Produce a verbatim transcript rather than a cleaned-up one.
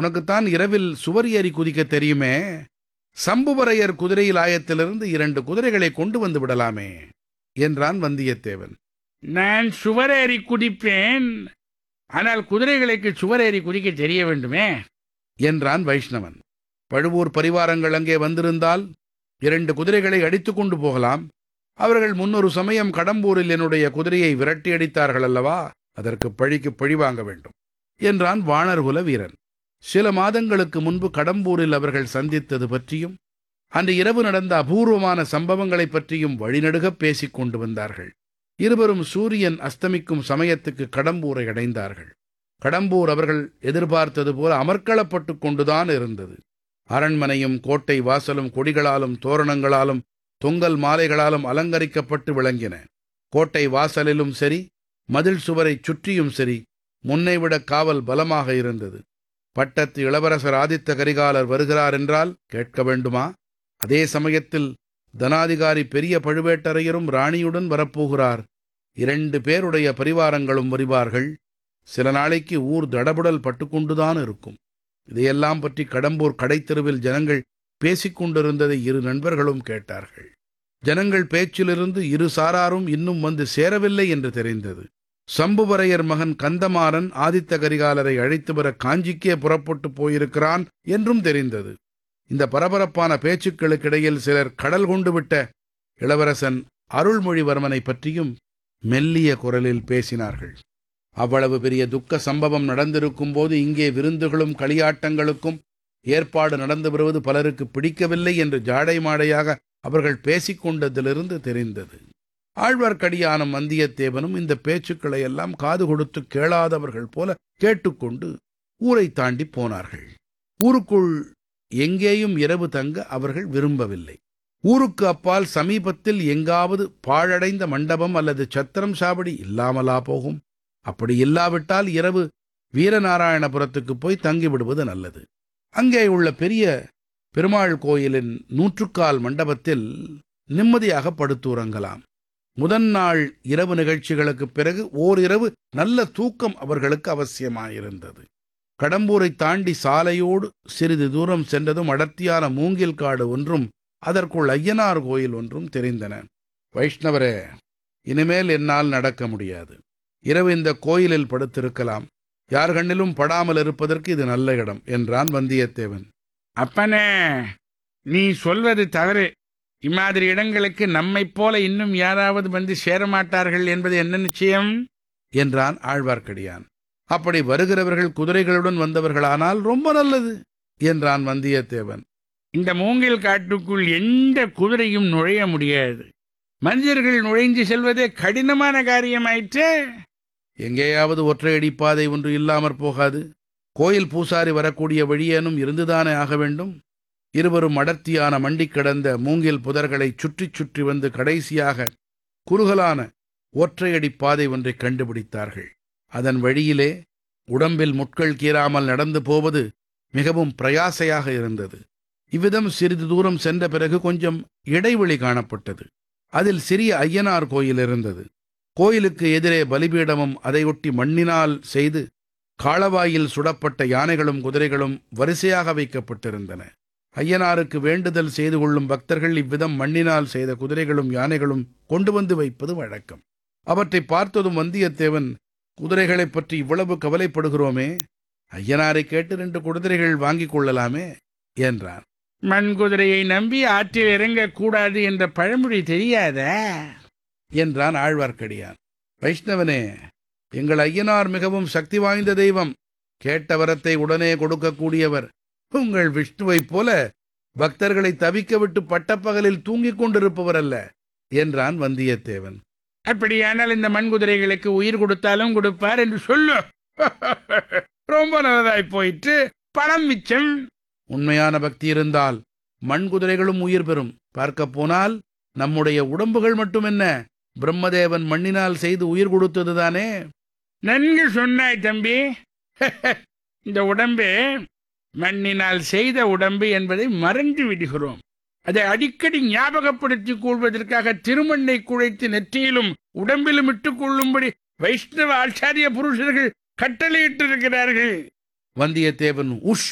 உனக்குத்தான் இரவில் சுவர் ஏறி குதிக்க தெரியுமே, சம்புவரையர் குதிரையில் ஆயத்திலிருந்து இரண்டு குதிரைகளை கொண்டு வந்து விடலாமே என்றான் வந்தியத்தேவன். நான் சுவரேறி குதிப்பேன், ஆனால் குதிரைகளுக்கு சுவரேறி குதிக்க தெரிய வேண்டுமே என்றான் வைஷ்ணவன். பழுவூர் பரிவாரங்கள் அங்கே வந்திருந்தால் இரண்டு குதிரைகளை அடித்துக் கொண்டு போகலாம். அவர்கள் முன்னொரு சமயம் கடம்பூரில் என்னுடைய குதிரையை விரட்டி அடித்தார்கள் அல்லவா, அதற்கு பழிக்கு பழி வாங்க வேண்டும் என்றான் வாணர்குல வீரன். சில மாதங்களுக்கு முன்பு கடம்பூரில் அவர்கள் சந்தித்தது பற்றியும் அன்று இரவு நடந்த அபூர்வமான சம்பவங்களைப் பற்றியும் வழிநடுகப் பேசிக் கொண்டு வந்தார்கள். இருவரும் சூரியன் அஸ்தமிக்கும் சமயத்துக்கு கடம்பூரை அடைந்தார்கள். கடம்பூர் அவர்கள் எதிர்பார்த்தது போல அமர்க்களப்பட்டு கொண்டுதான் இருந்தது. அரண்மனையும் கோட்டை வாசலும் கொடிகளாலும் தோரணங்களாலும் தொங்கல் மாலைகளாலும் அலங்கரிக்கப்பட்டு விளங்கின. கோட்டை வாசலிலும் சரி, மதில் சுவரைச் சுற்றியும் சரி, முன்னைவிட காவல் பலமாக இருந்தது. பட்டத்து இளவரசர் ஆதித்த கரிகாலர் வருகிறார் என்றால் கேட்க வேண்டுமா? அதே சமயத்தில் தனாதிகாரி பெரிய பழுவேட்டரையரும் ராணியுடன் வரப்போகிறார். இரண்டு பேருடைய பரிவாரங்களும் வருவார்கள். சில நாளைக்கு ஊர் தடபுடல் பட்டுக்கொண்டுதான் இருக்கும். இதையெல்லாம் பற்றி கடம்பூர் கடைத்தெருவில் ஜனங்கள் பேசிக் கொண்டிருந்ததை இரு நண்பர்களும் கேட்டார்கள். ஜனங்கள் பேச்சிலிருந்து இரு சாராரும் இன்னும் வந்து சேரவில்லை என்று தெரிந்தது. சம்புவரையர் மகன் கந்தமாறன் ஆதித்த கரிகாலரை அழைத்து வர காஞ்சிக்கே புறப்பட்டு போயிருக்கிறான் என்றும் தெரிந்தது. இந்த பரபரப்பான பேச்சுக்களுக்கிடையில் சிலர் கடல் கொண்டு விட்ட இளவரசன் அருள்மொழிவர்மனை பற்றியும் மெல்லிய குரலில் பேசினார்கள். அவ்வளவு பெரிய துக்க சம்பவம் நடந்திருக்கும் போது இங்கே விருந்துகளும் களியாட்டங்களுக்கும் ஏற்பாடு நடந்து வருவது பலருக்கு பிடிக்கவில்லை என்று ஜாடை மாடையாக அவர்கள் பேசிக்கொண்டதிலிருந்து தெரிந்தது. ஆழ்வார்க்கடியானும் வந்தியத்தேவனும் இந்த பேச்சுக்களை எல்லாம் காது கொடுத்து கேளாதவர்கள் போல கேட்டுக்கொண்டு ஊரை தாண்டி போனார்கள். ஊருக்குள் எங்கேயும் இரவு தங்க அவர்கள் விரும்பவில்லை. ஊருக்கு அப்பால் சமீபத்தில் எங்காவது பாழடைந்த மண்டபம் அல்லது சத்திரம் சாவடி இல்லாமலா போகும்? அப்படி இல்லாவிட்டால் இரவு வீரநாராயணபுரத்துக்கு போய் தங்கிவிடுவது நல்லது. அங்கே உள்ள பெரிய பெருமாள் கோயிலின் நூற்றுக்கால் மண்டபத்தில் நிம்மதியாக படுத்துறங்கலாம். முதன் நாள் இரவு நிகழ்ச்சிகளுக்குப் பிறகு ஓரிரவு நல்ல தூக்கம் அவர்களுக்கு அவசியமாயிருந்தது. கடம்பூரை தாண்டி சாலையோடு சிறிது தூரம் சென்றதும் அடர்த்தியான மூங்கில் காடு ஒன்றும் அதற்குள் ஐயனார் கோயில் ஒன்றும் தெரிந்தன. வைஷ்ணவரே, இனிமேல் என்னால் நடக்க முடியாது. இரவு இந்த கோயிலில் படுத்திருக்கலாம். யார் கண்ணிலும் படாமல் இருப்பதற்கு இது நல்ல இடம் என்றான் வந்தியத்தேவன். அப்பனே, நீ சொல்வது தவறு. இம்மாதிரி இடங்களுக்கு நம்மைப் போல இன்னும் யாராவது வந்து சேரமாட்டார்கள் என்பது என்ன நிச்சயம் என்றான் ஆழ்வார்க்கடியான். அப்படி வருகிறவர்கள் குதிரைகளுடன் வந்தவர்களானால் ரொம்ப நல்லது என்றான் வந்தியத்தேவன். இந்த மூங்கில் காட்டுக்குள் எந்த குதிரையும் நுழைய முடியாது. மனிதர்கள் நுழைந்து செல்வதே கடினமான காரியமாயிற்றே. எங்கேயாவது ஒற்றையடி பாதை ஒன்று இல்லாமற் போகாது. கோயில் பூசாரி வரக்கூடிய வழியேனும் இருந்துதானே ஆக வேண்டும். இருவரும் அடர்த்தியான மண்டி கிடந்த மூங்கில் புதர்களை சுற்றி சுற்றி வந்து கடைசியாக குறுகலான ஒற்றையடி பாதை ஒன்றை கண்டுபிடித்தார்கள். அதன் வழியிலே உடம்பில் முட்கள் கீறாமல் நடந்து போவது மிகவும் பிரயாசையாக இருந்தது. இவ்விதம் சிறிது தூரம் சென்ற பிறகு கொஞ்சம் இடைவெளி காணப்பட்டது. அதில் சிறிய ஐயனார் கோயில் இருந்தது. கோயிலுக்கு எதிரே பலிபீடமும் அதையொட்டி மண்ணினால் செய்து காளவாயில் சுடப்பட்ட யானைகளும் குதிரைகளும் வரிசையாக வைக்கப்பட்டிருந்தன. ஐயனாருக்கு வேண்டுதல் செய்து கொள்ளும் பக்தர்கள் இவ்விதம் மண்ணினால் செய்த குதிரைகளும் யானைகளும் கொண்டு வந்து வைப்பது வழக்கம். அவற்றை பார்த்ததும் வந்தியத்தேவன், குதிரைகளைப் பற்றி இவ்வளவு கவலைப்படுகிறோமே, ஐயனாரை கேட்டு ரெண்டு குதிரைகள் வாங்கிக் கொள்ளலாமே என்றான். மண் குதிரையை நம்பி ஆற்றில் இறங்கக்கூடாது என்ற பழமொழி தெரியாதா என்றான் ஆழ்வார்க்கடியான். வைஷ்ணவனே, எங்கள் ஐயனார் மிகவும் சக்தி வாய்ந்த தெய்வம். கேட்ட வரத்தை உடனே கொடுக்கக்கூடியவர். உங்கள் விஷ்ணுவைப் போல பக்தர்களை தவிக்க விட்டு பட்டப்பகலில் தூங்கிக் கொண்டிருப்பவர் அல்ல என்றான் வந்தியத்தேவன். அப்படியானால் இந்த மண் குதிரைகளுக்கு உயிர் கொடுத்தாலும் கொடுப்பார் என்று சொல்லு. ரொம்ப நல்லதாய் போயிட்டு பணம் மிச்சம். உண்மையான பக்தி இருந்தால் மண் குதிரைகளும் உயிர் பெறும். பார்க்க போனால் நம்முடைய உடம்புகள் மட்டுமென்ன, பிரம்மதேவன் மண்ணினால் செய்து உயிர் கொடுத்ததுதானே. நன்கு சொன்னாய் தம்பி. இந்த உடம்பே மண்ணினால் செய்த உடம்பு என்பதை மறந்து விடுகிறோம். அதை அடிக்கடி ஞாபகப்படுத்திக் கொள்வதற்காக திருமண்ணை குழைத்து நெற்றியிலும் உடம்பிலும் இட்டுக் கொள்ளும்படி வைஷ்ணவ ஆச்சாரிய புருஷர்கள் கட்டளையிட்டிருக்கிறார்கள். வந்தியத்தேவன் உஷ்